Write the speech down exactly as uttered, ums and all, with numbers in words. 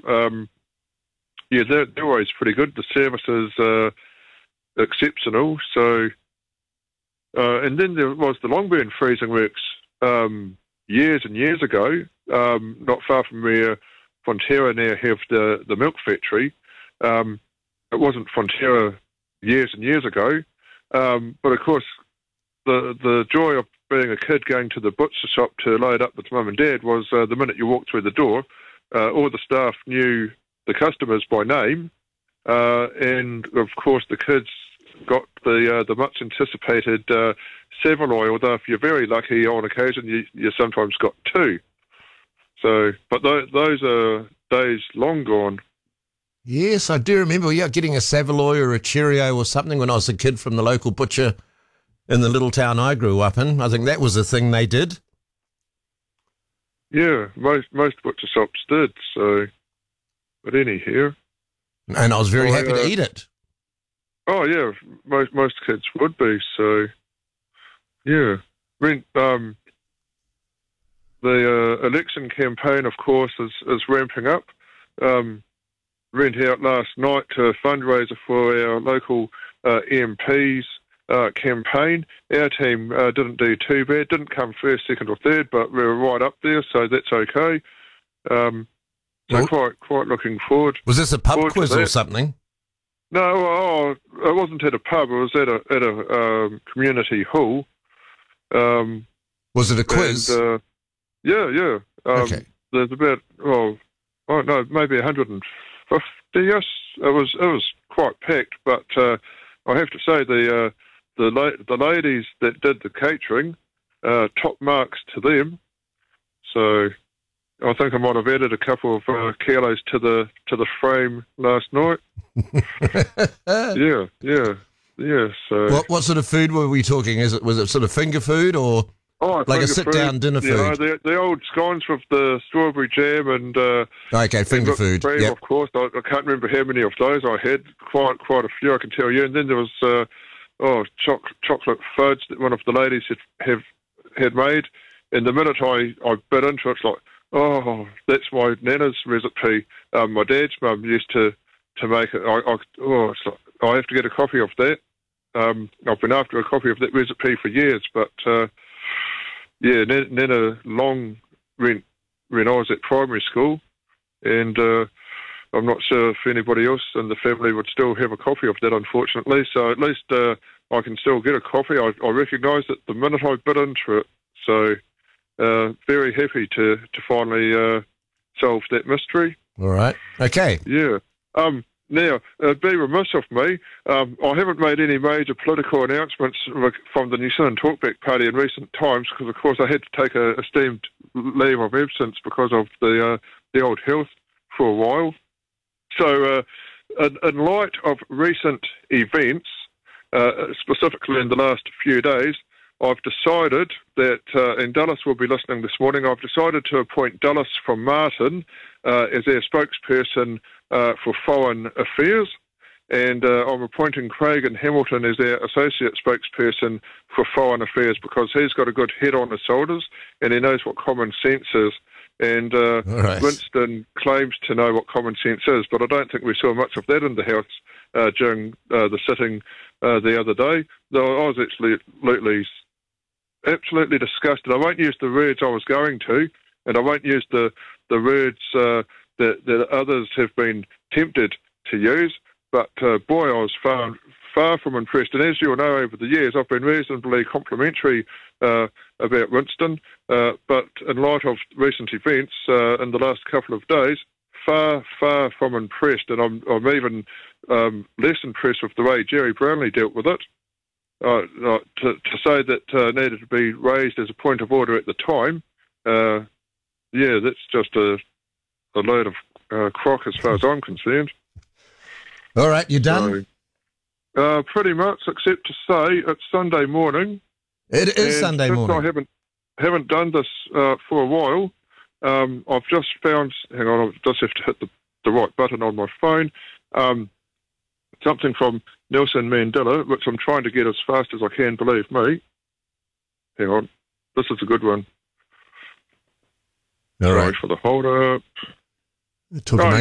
Um, yeah, they're, they're always pretty good. The service is uh, exceptional. So, uh, and then there was the Longburn Freezing Works um, years and years ago, um, not far from where Fonterra now have the, the milk factory. Um, it wasn't Fonterra years and years ago, um, but of course the the joy of being a kid going to the butcher shop to load up with mum and dad was uh, the minute you walked through the door, uh, all the staff knew the customers by name, uh, and of course the kids got the uh, the much anticipated uh, Savoy, although if you're very lucky on occasion you, you sometimes got two. So, but th- those are days long gone. Yes, I do remember yeah, getting a Savoy or a Cheerio or something when I was a kid from the local butcher in the little town I grew up in. I think that was a thing they did. Yeah, most most butcher shops did. So, but anyhow, and I was very I, happy uh, to eat it. Oh yeah, most most kids would be. So, yeah, Rent, um, the uh, election campaign, of course, is is ramping up. Um, Went out last night to a fundraiser for our local uh, M Ps uh, campaign. Our team uh, didn't do too bad, didn't come first, second or third, but we were right up there, so that's okay. Um, so Well, quite quite looking forward. Was this a pub forward to quiz or that. something? No, oh, it wasn't at a pub, it was at a, at a um, community hall. Um, Was it a quiz? And, uh, yeah, yeah. Um, Okay. There's about, well, I don't know, maybe one hundred fifty-ish. It was it was quite packed, but uh, I have to say the uh, the la- the ladies that did the catering, uh, top marks to them. So I think I might have added a couple of uh, kilos to the to the frame last night. yeah, yeah, yeah. So What what sort of food were we talking? Is it was it sort of finger food or oh, like a finger sit down food, dinner you know, food? the the old scones with the strawberry jam and. Uh, Okay, finger whipped food. cream, Yep. of course. I, I can't remember how many of those I had. Quite, quite a few, I can tell you. And then there was uh, oh, choc- chocolate fudge that one of the ladies had have had made. And the minute I, I bit into it, it's like, oh, that's my nana's recipe. Um, my dad's mum used to, to make it. I, I oh, it's like, I have to get a copy of that. Um, I've been after a copy of that recipe for years, but uh, yeah, Nana, Nana long when when I was at primary school. And uh, I'm not sure if anybody else in the family would still have a copy of that, unfortunately. So at least uh, I can still get a copy. I, I recognise it the minute I bit into it. So uh, very happy to, to finally uh, solve that mystery. All right. Okay. Yeah. Um, now, it'd be remiss of me. Um, I haven't made any major political announcements from the New Zealand Talkback Party in recent times because, of course, I had to take a esteemed leave of absence because of the... Uh, the old health for a while. So uh, in, in light of recent events, uh, specifically in the last few days, I've decided that, uh, and Dallas will be listening this morning, I've decided to appoint Dallas from Martin uh, as our spokesperson uh, for foreign affairs, and uh, I'm appointing Craig and Hamilton as our associate spokesperson for foreign affairs because he's got a good head on his shoulders and he knows what common sense is. And uh, right. Winston claims to know what common sense is, but I don't think we saw much of that in the House uh, during uh, the sitting uh, the other day. Though I was actually absolutely, absolutely disgusted. I won't use the words I was going to, and I won't use the, the words uh, that, that others have been tempted to use, but uh, boy, I was far, far from impressed. And as you'll know, over the years, I've been reasonably complimentary uh, about Winston, uh, but in light of recent events uh, in the last couple of days, far, far from impressed, and I'm, I'm even um, less impressed with the way Jerry Brownlee dealt with it. Uh, uh, to, to say that uh, needed to be raised as a point of order at the time, uh, yeah, that's just a, a load of uh, crock as far as I'm concerned. All right, you done? So, uh, pretty much, except to say it's Sunday morning. It is and Sunday since morning. I haven't haven't done this uh, for a while. Um, I've just found. Hang on, I just have to hit the, the right button on my phone. Um, something from Nelson Mandela, which I'm trying to get as fast as I can. Believe me. Hang on, this is a good one. All right. Sorry for the hold up. Talking Oh,